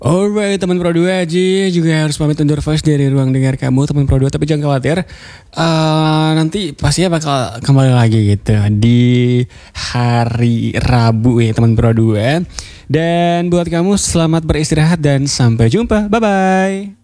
Alright teman Pro 2, Aji juga harus pamit undur voice dari ruang dengar kamu teman Pro 2. Tapi jangan khawatir, nanti pastinya bakal kembali lagi gitu di hari Rabu ya teman Pro 2. Dan buat kamu selamat beristirahat dan sampai jumpa, bye bye.